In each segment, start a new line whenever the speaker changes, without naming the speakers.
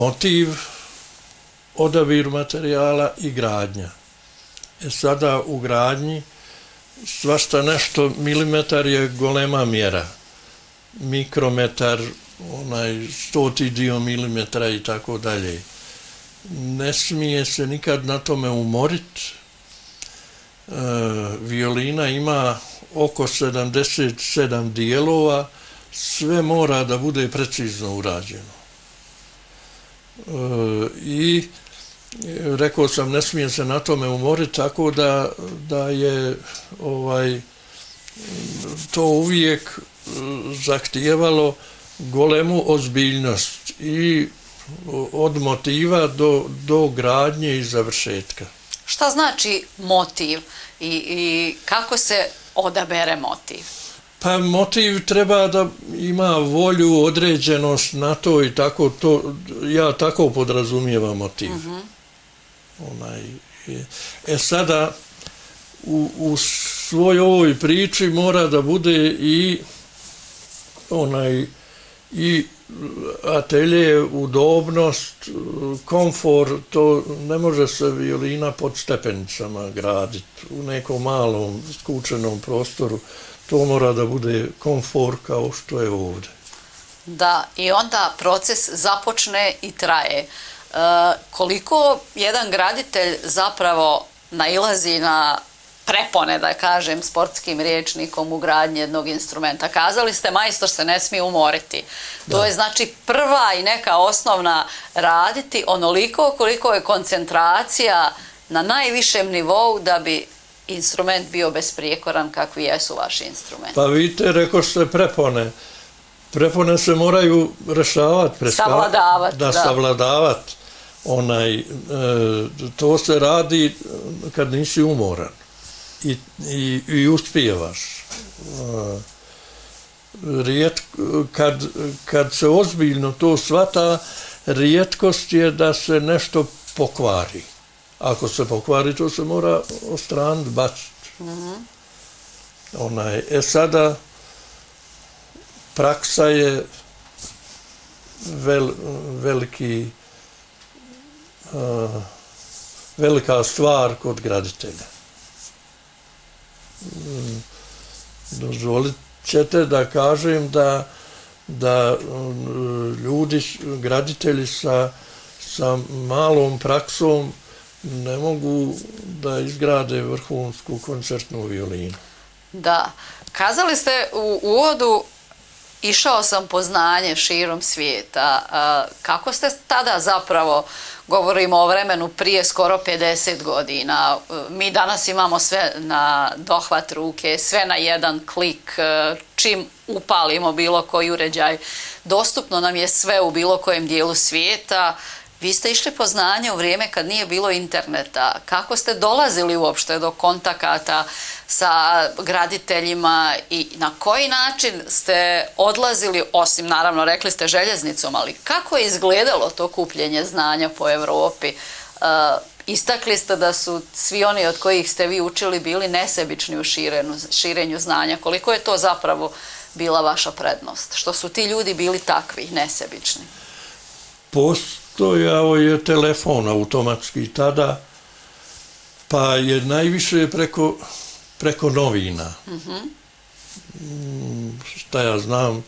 Motiv, odabir materijala i gradnja. Sada u gradnji svašta nešto, milimetar je golema mjera. Mikrometar, onaj 100 dio milimetra i tako dalje. Ne smije se nikad na tome umoriti. Violina ima oko 77 dijelova, sve mora da bude precizno urađeno. I rekao sam, ne smije se na tome umoriti, tako da je to uvijek zahtijevalo golemu ozbiljnost i od motiva do gradnje i završetka.
Šta znači motiv i kako se odabere motiv?
Pa motiv treba da ima volju, određenost na to i tako to, ja tako podrazumijevam motiv. Sada u svoj ovoj priči mora da bude i atelje, udobnost, komfor, to ne može se violina pod stepenicama graditi u nekom malom skučenom prostoru. To mora da bude komfor kao što je ovdje.
Da, i onda proces započne i traje. Koliko jedan graditelj zapravo nailazi na prepone, da kažem, sportskim rječnikom u gradnji jednog instrumenta. Kazali ste, majstor se ne smije umoriti. To je znači prva i neka osnovna raditi onoliko koliko je koncentracija na najvišem nivou da bi instrument bio besprijekoran kakvi jesu vaši instrumenti.
Pa vidite, rekao ste prepone. Prepone se moraju rešavati.
Savladavati.
Da, savladavati. To se radi kad nisi umoran i uspijevaš. Kad se ozbiljno to shvata, rijetkost je da se nešto pokvari. Ako se pokvari, to se mora odstraniti, baciti. Sada praksa je velika stvar kod graditelja. Dozvolit ćete da kažem da ljudi, graditelji sa malom praksom ne mogu da izgrade vrhunsku koncertnu violinu.
Da. Kazali ste u uvodu, išao sam po znanje širom svijeta. Kako ste tada zapravo, govorimo o vremenu prije skoro 50 godina, mi danas imamo sve na dohvat ruke, sve na jedan klik, čim upalimo bilo koji uređaj, dostupno nam je sve u bilo kojem dijelu svijeta. Vi ste išli po znanje u vrijeme kad nije bilo interneta. Kako ste dolazili uopšte do kontakata sa graditeljima i na koji način ste odlazili, osim naravno rekli ste željeznicom, ali kako je izgledalo to kupljenje znanja po Evropi? Istakli ste da su svi oni od kojih ste vi učili bili nesebični u širenju znanja. Koliko je to zapravo bila vaša prednost? Što su ti ljudi bili takvi, nesebični?
Postojao je telefon automatski tada, pa je najviše preko novina. Šta ja znam,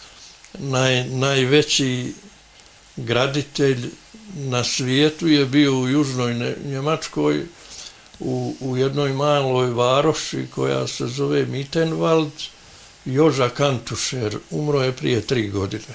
najveći graditelj na svijetu je bio u južnoj Njemačkoj, u jednoj maloj varoši koja se zove Mittenwald. Joža Kantušer, umro je prije 3 godine.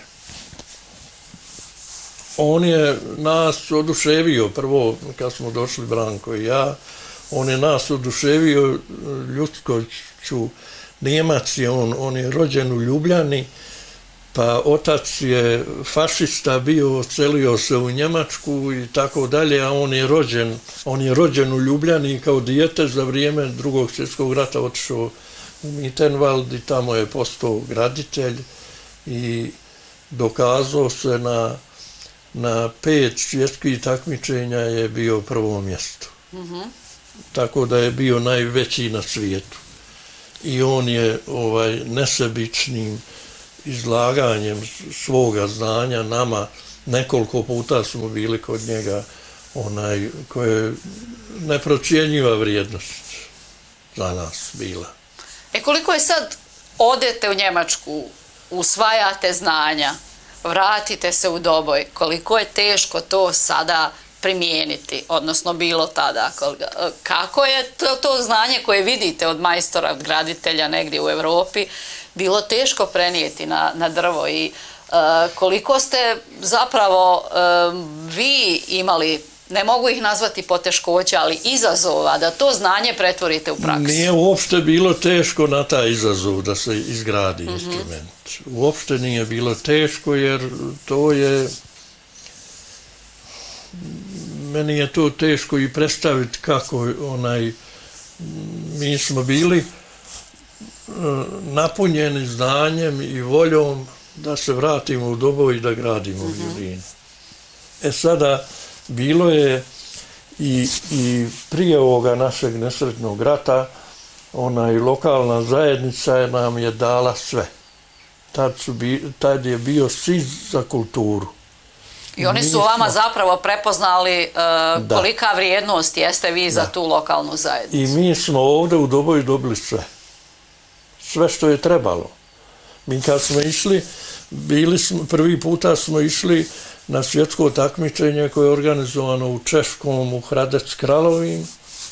On je nas oduševio, prvo kad smo došli Branko i ja, on je nas oduševio ljudskošću. Nijemac je on je rođen u Ljubljani, pa otac je fašista bio, odselio se u Njemačku i tako dalje, a on je rođen u Ljubljani i kao dijete za vrijeme Drugog svjetskog rata otišao u Mittenwald i tamo je postao graditelj i dokazao se na 5 svjetskih takmičenja je bio prvo mjesto. Tako da je bio najveći na svijetu. I on je nesebičnim izlaganjem svoga znanja nama nekoliko puta smo bili kod njega, koja je neprocjenjiva vrijednost za nas bila.
Koliko je sad, odete u Njemačku, usvajate znanja, vratite se u Doboj, koliko je teško to sada primijeniti, odnosno bilo tada? Kako je to znanje koje vidite od majstora, od graditelja negdje u Europi, bilo teško prenijeti na drvo i koliko ste zapravo vi imali, ne mogu ih nazvati poteškoća, ali izazova da to znanje pretvorite u praksu?
Nije uopšte bilo teško na taj izazov da se izgradi instrument. Uopšte nije bilo teško jer to je, meni je to teško i predstaviti kako mi smo bili napunjeni znanjem i voljom da se vratimo u Doboj i da gradimo violinu. Sada, bilo je i prije ovoga našeg nesretnog rata, lokalna zajednica nam je dala sve. Tad je bio SIZ za kulturu.
I oni su vama zapravo prepoznali kolika vrijednost jeste vi za tu lokalnu zajednicu.
I mi smo ovdje u Doboju dobili sve. Sve što je trebalo. Mi kad smo išli, prvi puta smo išli na svjetsko takmičenje koje je organizovano u Češkom, u Hradec Kralovin.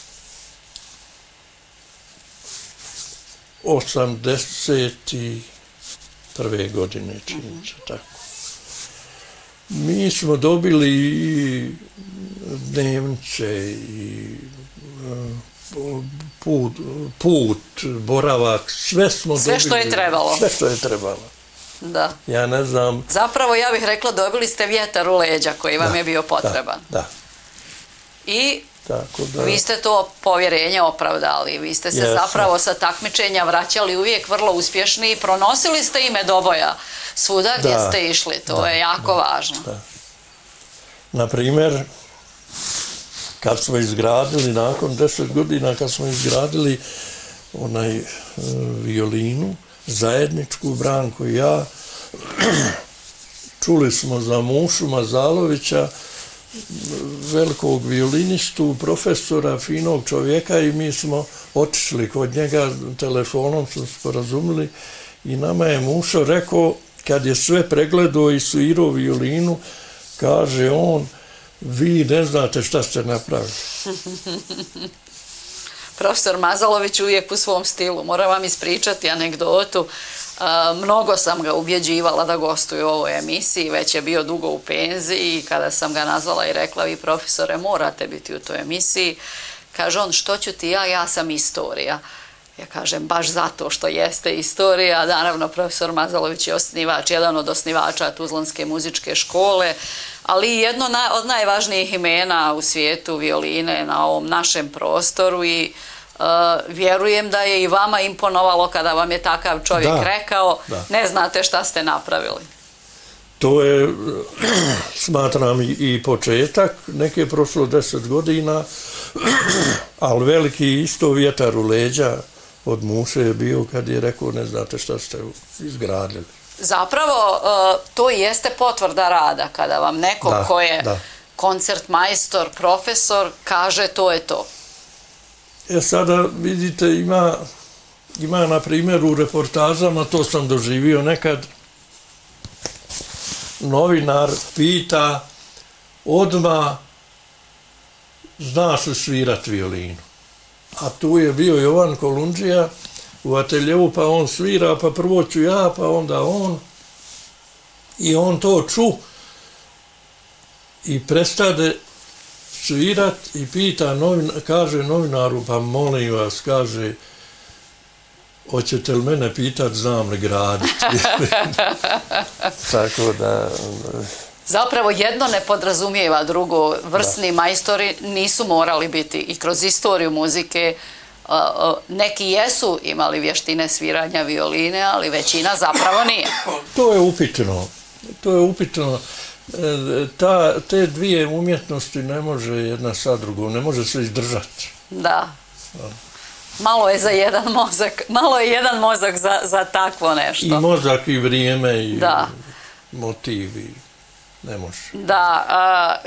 81. godine, čini se tako. Mi smo dobili i dnevnice i put, boravak, sve smo dobili.
Sve što je trebalo.
Sve što je trebalo.
Da.
Ja ne znam.
Zapravo ja bih rekla dobili ste vjetar u leđa koji vam je bio potreban.
Da.
I vi ste to povjerenje opravdali. Vi ste se zapravo sa takmičenja vraćali uvijek vrlo uspješni i pronosili ste ime Doboja svuda gdje ste išli. To je jako važno.
Naprimjer, kad smo izgradili, nakon 10 godina, kad smo izgradili violinu, zajedničku, Branko i ja, čuli smo za Mušu Mazalovića, velikog violinistu, profesora, finog čovjeka i mi smo otišli kod njega, telefonom smo sporazumili i nama je Mušo rekao, kad je sve pregledao i svirao violinu, kaže on, vi ne znate šta ste napravili.
Profesor Mazalović uvijek u svom stilu. Moram vam ispričati anegdotu. Mnogo sam ga ubjeđivala da gostuje u ovoj emisiji, već je bio dugo u penziji i kada sam ga nazvala i rekla, vi profesore morate biti u toj emisiji, kaže on, što ću ti ja sam istorija. Ja kažem, baš zato što jeste istorija. Naravno, profesor Mazalović je osnivač, jedan od osnivača Tuzlanske muzičke škole, ali jedno od najvažnijih imena u svijetu violine na ovom našem prostoru i vjerujem da je i vama imponovalo kada vam je takav čovjek rekao, ne znate šta ste napravili.
To je, smatram, i početak, neke je prošlo 10 godina, ali veliki isto vjetar u leđa od Muše je bio kad je rekao ne znate šta ste izgradili.
Zapravo, to jeste potvrda rada kada vam neko ko je koncertmajstor, profesor, kaže to je to.
Sada vidite, ima na primjer u reportažama, to sam doživio nekad, novinar pita odmah znaš li svirat violinu. A tu je bio Jovan Kolundžija u ateljevu, pa on svira, pa prvo ću ja, pa onda on. I on to ču i prestade svirat i pita, kaže novinaru, pa molim vas, kaže, hoćete li mene pitat, znam li graditi? Tako da...
Zapravo jedno ne podrazumijeva drugo. Vrsni majstori nisu morali biti i kroz istoriju muzike. Neki jesu imali vještine sviranja violine, ali većina zapravo nije.
To je upitno. To je upitno. Te dvije umjetnosti ne može jedna sa drugom, ne može se izdržati.
Da. Malo je za jedan mozak, malo je jedan mozak za takvo nešto.
I mozak i vrijeme i motivi. ne može.
Da,